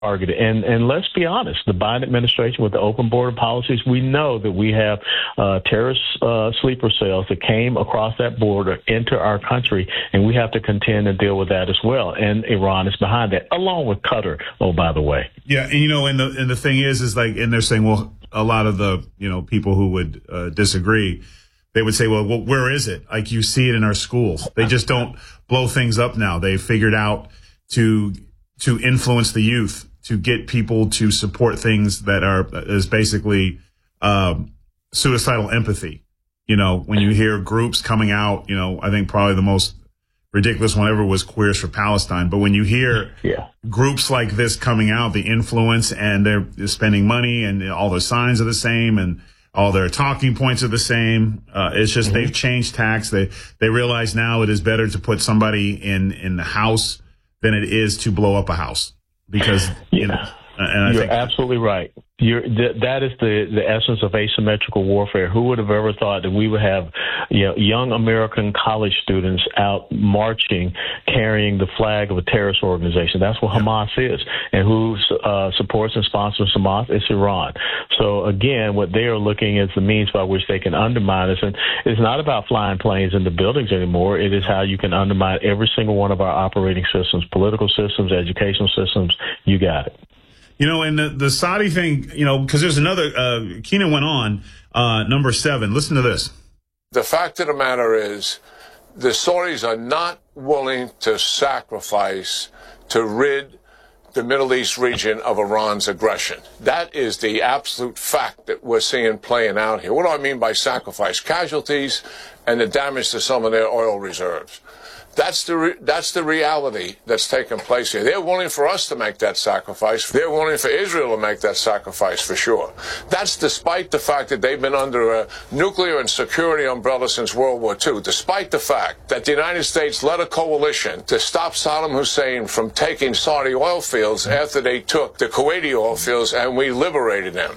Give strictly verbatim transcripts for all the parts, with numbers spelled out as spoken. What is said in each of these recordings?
targeted. And and let's be honest, the Biden administration with the open border policies, we know that we have uh, terrorist uh, sleeper cells that came across that border into our country, and we have to contend and deal with that as well. And Iran is behind that, along with Qatar, oh, by the way. Yeah, and you know, and the and the thing is, is like, and they're saying, well, a lot of the, you know, people who would uh, disagree, they would say, well, well, where is it? Like, you see it in our schools. They just don't blow things up now. They figured out to to influence the youth, to get people to support things that are is basically um, suicidal empathy. You know, when you hear groups coming out, you know, I think probably the most ridiculous one ever was Queers for Palestine. But when you hear yeah. groups like this coming out, the influence, and they're, they're spending money, and all the signs are the same, and all their talking points are the same. Uh, it's just mm-hmm. they've changed tacks. They they realize now it is better to put somebody in in the house than it is to blow up a house, because you know. And I You're think absolutely right. You're, th- that is the, the essence of asymmetrical warfare. Who would have ever thought that we would have, you know, young American college students out marching, carrying the flag of a terrorist organization? That's what Hamas is. And who uh, supports and sponsors Hamas? It's Iran. So, again, what they are looking is the means by which they can undermine us. And it's not about flying planes into buildings anymore. It is how you can undermine every single one of our operating systems, political systems, educational systems. You got it. You know, and the, the Saudi thing, you know, because there's another, uh, Keenan went on, uh, number seven. Listen to this. The fact of the matter is the Saudis are not willing to sacrifice to rid the Middle East region of Iran's aggression. That is the absolute fact that we're seeing playing out here. What do I mean by sacrifice? Casualties and the damage to some of their oil reserves. That's the re- that's the reality that's taking place here. They're willing for us to make that sacrifice. They're willing for Israel to make that sacrifice for sure. That's despite the fact that they've been under a nuclear and security umbrella since World War Two, despite the fact that the United States led a coalition to stop Saddam Hussein from taking Saudi oil fields after they took the Kuwaiti oil fields, and we liberated them.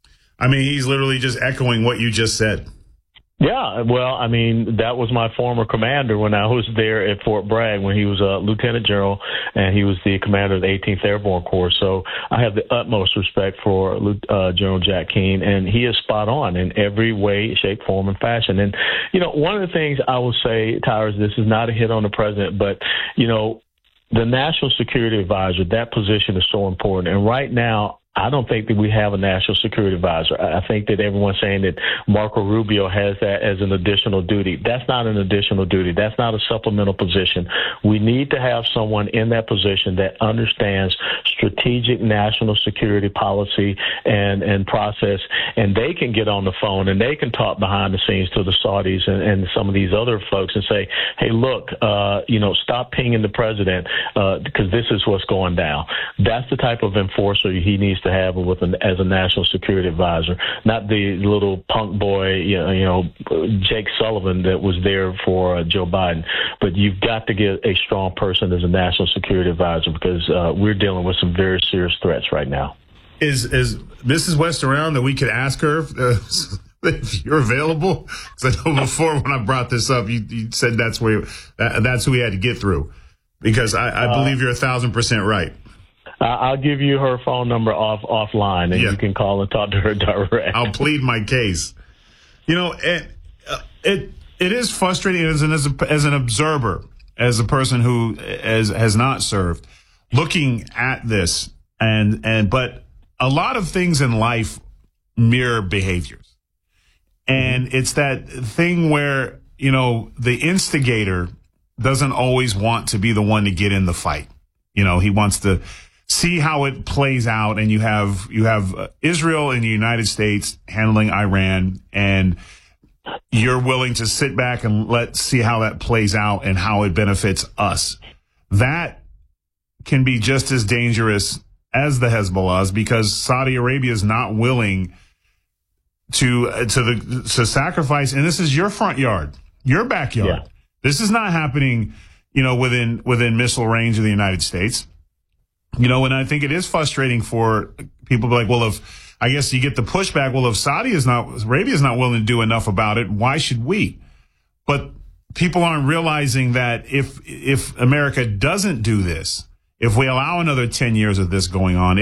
I mean, he's literally just echoing what you just said. Yeah, well, I mean, that was my former commander when I was there at Fort Bragg, when he was a lieutenant general and he was the commander of the eighteenth Airborne Corps. So I have the utmost respect for uh, General Jack Keane, and he is spot on in every way, shape, form, and fashion. And, you know, one of the things I will say, Tyrus, this is not a hit on the president, but, you know, the National Security Advisor, that position is so important. And right now, I don't think that we have a national security advisor. I think that everyone's saying that Marco Rubio has that as an additional duty. That's not an additional duty. That's not a supplemental position. We need to have someone in that position that understands strategic national security policy and, and process, and they can get on the phone and they can talk behind the scenes to the Saudis and, and some of these other folks and say, hey, look, uh, you know, stop pinging the president uh, because this is what's going down. That's the type of enforcer he needs to have with an, as a national security advisor, not the little punk boy, you know, you know Jake Sullivan that was there for uh, Joe Biden. But you've got to get a strong person as a national security advisor because uh, we're dealing with some very serious threats right now. Is is Missus West around that we could ask her if, uh, if you're available? Because I know before when I brought this up, you, you said that's where that, that's who we had to get through. Because I, I believe you're a thousand percent right. I'll give you her phone number off offline, and yeah. you can call and talk to her direct. I'll plead my case. You know, it it it is frustrating as an as, a, as an observer, as a person who has has not served, looking at this, and and but a lot of things in life mirror behaviors, and mm-hmm. it's that thing where you know the instigator doesn't always want to be the one to get in the fight. You know, he wants to see how it plays out, and you have you have uh, Israel and the United States handling Iran, and you're willing to sit back and let see how that plays out and how it benefits us. That can be just as dangerous as the Hezbollahs because Saudi Arabia is not willing to uh, to the to sacrifice, and this is your front yard, your backyard. Yeah. This is not happening, you know, within within missile range of the United States. You know, and I think it is frustrating for people to be like, well, if I guess you get the pushback, well, if Saudi is not, Arabia is not willing to do enough about it, why should we? But people aren't realizing that if if America doesn't do this, if we allow another ten years of this going on,